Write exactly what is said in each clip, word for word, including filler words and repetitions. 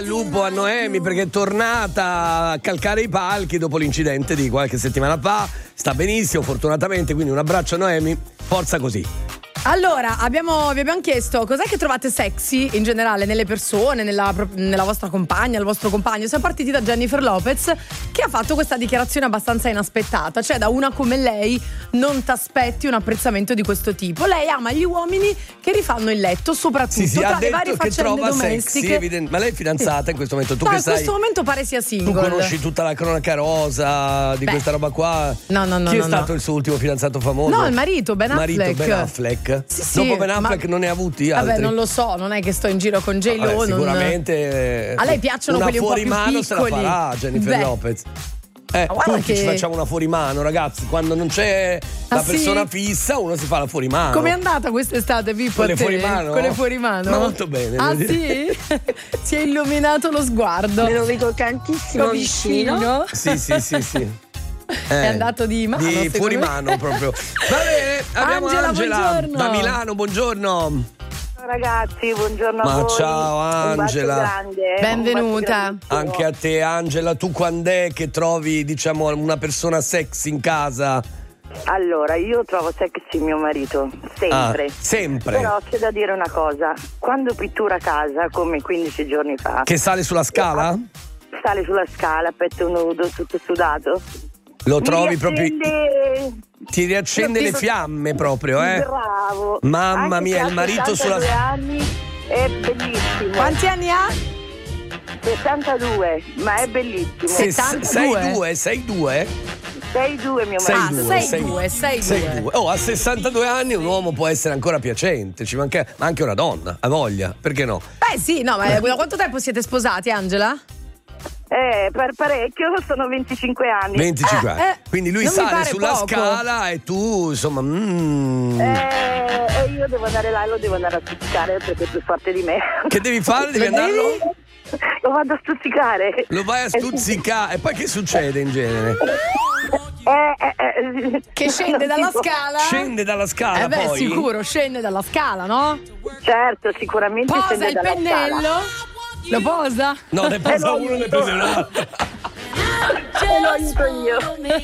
Lupo a Noemi perché è tornata a calcare i palchi dopo l'incidente di qualche settimana fa. Sta benissimo fortunatamente, quindi un abbraccio a Noemi, forza così. Allora, abbiamo, vi abbiamo chiesto cos'è che trovate sexy in generale nelle persone, nella, nella vostra compagna, nel vostro compagno. Siamo partiti da Jennifer Lopez, che ha fatto questa dichiarazione abbastanza inaspettata. Cioè, da una come lei non t'aspetti un apprezzamento di questo tipo. Lei ama gli uomini che rifanno il letto, soprattutto sì, sì, tra ha le detto varie che faccende trova domestiche. sexy, evidente. Ma lei è fidanzata sì. in questo momento? Tu no, che in sai, questo momento pare sia single. Tu conosci tutta la cronaca rosa di Beh. questa roba qua? No, no, no. Chi no, è no. stato il suo ultimo fidanzato famoso? No, il marito, Ben Affleck. Marito Ben Affleck. Sì, sì. Dopo Ben Affleck ma... non ne ha avuti altri? Vabbè, non lo so, non è che sto in giro con J-Lo. Vabbè, non... Sicuramente a lei piacciono quelli un po' più piccoli. Una fuorimano se la farà Jennifer Beh. Lopez. Eh, tutti che... ci facciamo una fuorimano, ragazzi. Quando non c'è ah, la persona sì? fissa, uno si fa la fuorimano. Com'è andata quest'estate, Pippo? Con le fuorimano? Con le fuorimano? Ma molto bene. Ah, sì? Si è illuminato lo sguardo. Me lo vedo tantissimo vicino. vicino. Sì, sì, sì, sì. Eh, è andato di mano. Di fuorimano proprio. Va bene, abbiamo Angela, Angela buongiorno. da Milano, buongiorno. Ragazzi, buongiorno Ma a voi. ciao Angela, benvenuta. Anche a te Angela, tu quando è che trovi diciamo una persona sexy in casa? Allora, io trovo sexy mio marito, sempre. Ah, sempre. Però c'è da dire una cosa, quando pittura casa, come quindici giorni fa. Che sale sulla scala? Sale sulla scala, petto nudo, tutto sudato. Lo trovi riaccende... proprio... Ti riaccende le fiamme proprio, eh? Bravo. Mamma Anche mia, il marito sulla... due anni è bellissimo. Quanti anni ha? sessantadue, ma è bellissimo. Se, sei due, sei due? sei due mio sei marito. Due, sei due, sei due. Oh, a sessantadue anni un uomo può essere ancora piacente, ci manca... ma anche una donna, ha voglia, perché no? Beh sì, no, ma da quanto tempo siete sposati, Angela? Eh, per parecchio, sono venticinque anni. venticinque eh, anni. Eh, Quindi lui sale sulla poco. scala e tu, insomma. Mm. Eh, e io devo andare là e lo devo andare a stuzzicare perché è più forte di me. Che devi fare? Devi andarlo? Lo vado a stuzzicare. Lo vai a stuzzicare. E poi che succede in genere? Eh, eh, eh, che scende dalla scala? Scende dalla scala. Eh beh, poi? sicuro, scende dalla scala, no? Certo, sicuramente posa scende il dalla pennello? scala. Lo posa? No, ne posa uno, ne prende un altro. E lo aiuto io.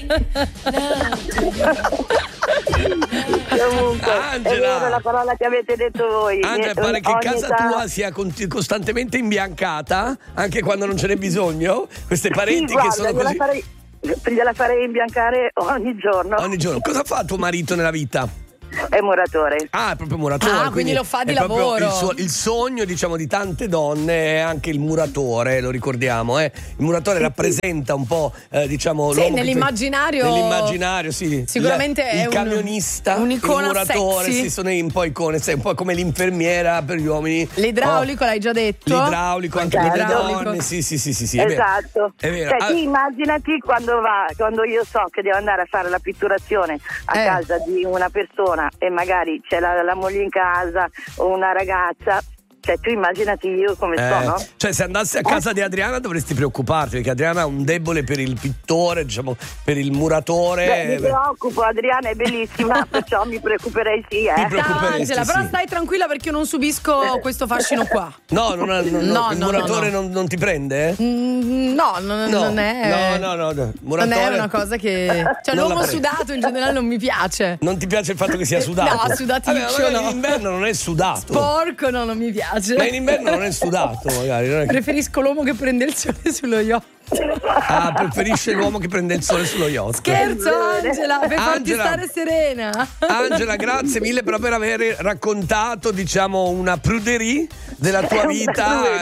Comunque, Angela, è vero la parola che avete detto voi. Angela, pare che ogni casa età... tua sia costantemente imbiancata, anche quando non ce n'è bisogno. Queste pareti sì, guarda, che sono così. Gliela farei, gliela farei imbiancare ogni giorno. Ogni giorno. Cosa fa tuo marito nella vita? È muratore. Ah, è proprio muratore. Ah, quindi, quindi lo fa di è lavoro. Il, suo, il sogno, diciamo, di tante donne è anche il muratore, lo ricordiamo, eh? Il muratore sì, rappresenta un po', eh, diciamo, sì, l'uomo nell'immaginario. Che, nell'immaginario, sì. Sicuramente il, è il camionista, un, un'icona il muratore, sexy. sì, sono un po' icone, sei un po' come l'infermiera per gli uomini. L'idraulico, oh, l'hai già detto. L'idraulico anche per le donne. Sì, sì, sì, sì, sì, è esatto. È vero. Cioè, ah, tu immaginati quando va, quando io so che devo andare a fare la pitturazione a eh. casa di una persona e magari c'è la, la moglie in casa o una ragazza, cioè tu immaginati io come eh, sono. Cioè se andassi a casa eh. di Adriana dovresti preoccuparti, perché Adriana ha un debole per il pittore, diciamo, per il muratore. Beh, mi preoccupo, Adriana è bellissima, perciò mi preoccuperei sì, eh. Ti Ciao Angela, sì. però stai tranquilla perché io non subisco questo fascino qua. No, non, non, non, no, il no, muratore no, no. Non, non ti prende? Mm, no, non, no, non è. No, no, no. Muratore... Non è una cosa che. Cioè, non l'uomo sudato in generale non mi piace. Non ti piace il fatto che sia sudato? No, sudaticcio. Vabbè, no. in inverno non è sudato. Sporco, no, non mi piace. Ma in inverno non è sudato, magari. Non è che... Preferisco l'uomo che prende il sole sullo yacht. Ah, preferisce l'uomo che prende il sole sullo yacht. Scherzo, Angela, per farti stare serena. Angela, grazie mille per aver raccontato, diciamo, una pruderie della tua vita.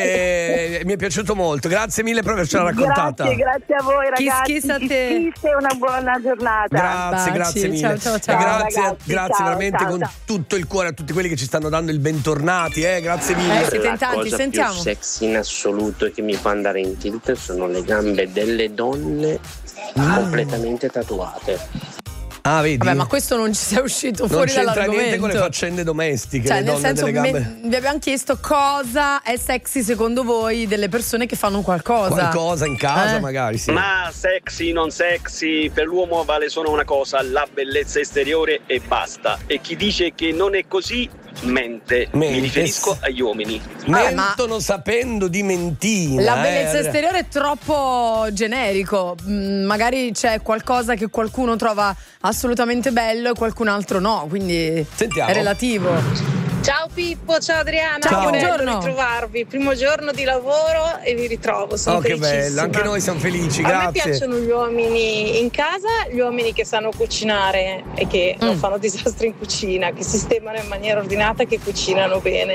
E mi è piaciuto molto. Grazie mille per avercela raccontata. Grazie, grazie a voi ragazzi. Kiss, kiss a te. Kiss e una buona giornata. Grazie, Baci, grazie mille. Ciao, ciao, ciao. Grazie, ragazzi, grazie ciao, veramente ciao, con ciao. tutto il cuore a tutti quelli che ci stanno dando il bentornati, eh. Grazie mille. Eh, siete in tanti, La cosa sentiamo. più sexy in assoluto e che mi fa andare in tilt sono le gambe delle donne mm. completamente tatuate. Ah, vedi? Vabbè, ma questo non ci sei uscito non fuori c'entra dall'argomento. niente con le faccende domestiche, cioè, le nel donne senso, delle gambe. me, vi abbiamo chiesto cosa è sexy secondo voi delle persone che fanno qualcosa. Qualcosa in casa, eh? magari, sì. Ma sexy, non sexy, per l'uomo vale solo una cosa, la bellezza esteriore e basta. E chi dice che non è così mente. Mente. Mi riferisco agli uomini. Vabbè, ma- Mentono sapendo di mentina. La bellezza eh. esteriore è troppo generico. Mm, magari c'è qualcosa che qualcuno trova assolutamente bello e qualcun altro no, quindi Sentiamo. è relativo. Ciao Pippo, ciao Adriana, Ciao, bello buongiorno. ritrovarvi. Primo giorno di lavoro e vi ritrovo, sono Oh, che felicissima. bello, anche noi siamo felici, A me grazie. piacciono gli uomini in casa, gli uomini che sanno cucinare e che non Mm. fanno disastri in cucina, che sistemano in maniera ordinata e che cucinano bene.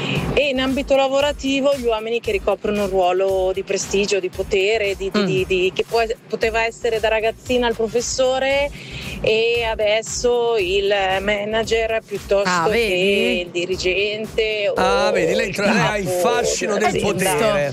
E in ambito lavorativo gli uomini che ricoprono un ruolo di prestigio, di potere, di, di- Mm. di- di- che può- poteva essere da ragazzina il professore e adesso il manager piuttosto Ah, che vedi? il dirigente. Ah, o vedi, lei il tra- lei ha il capo fascino del dell'azienda. potere.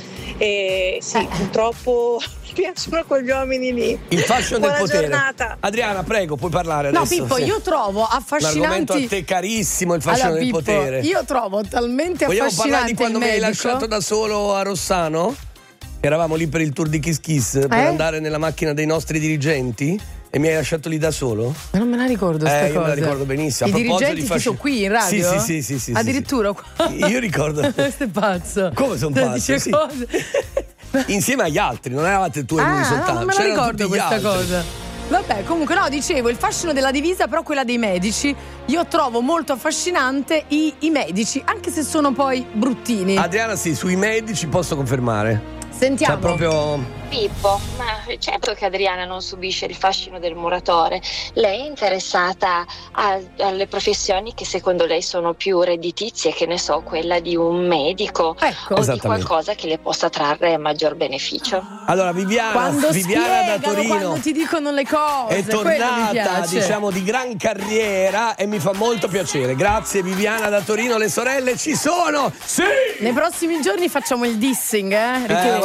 E sì, Eh. purtroppo mi piacciono quegli uomini lì. Il fascino del Buona potere. giornata. Adriana, prego, puoi parlare No, adesso. Pippo, sì. io trovo Un argomento a affascinanti. te carissimo, il fascino Allora, del Pippo, potere. io trovo talmente Vogliamo parlare affascinante di quando il mi hai medico. lasciato da solo a Rossano? Eravamo lì per il tour di Kiss Kiss per Eh? andare nella macchina dei nostri dirigenti e mi hai lasciato lì da solo? Ma non me la ricordo sta Eh, io cosa. me la ricordo benissimo. I A proposito dirigenti di che fascino- sono qui in radio? Sì, sì, sì, sì, sì, Addirittura sì. qua. Io ricordo. Questo è pazzo. Come son Cioè, pazzo, dice sì. cose. Insieme agli altri, non eravate tu e lui Ah, soltanto. no, non me la c'erano ricordo tutti gli questa altri. cosa. Vabbè, comunque no, dicevo, il fascino della divisa, però quella dei medici, io trovo molto affascinante i, i medici, anche se sono poi bruttini. Adriana, sì, sui medici posso confermare. Sentiamo. Cioè, proprio. Pippo, ma certo che Adriana non subisce il fascino del muratore. Lei è interessata a- alle professioni che secondo lei sono più redditizie, che ne so, quella di un medico Ecco. o di Esattamente. qualcosa che le possa trarre maggior beneficio. Allora, Viviana, Quando Viviana da spiegano, Torino quando ti dicono le cose, è quello mi tornata, piace. diciamo, di gran carriera e mi fa molto piacere. Grazie Viviana da Torino, le sorelle ci sono! Sì! Nei prossimi giorni facciamo il dissing, eh? Eh, Richiede.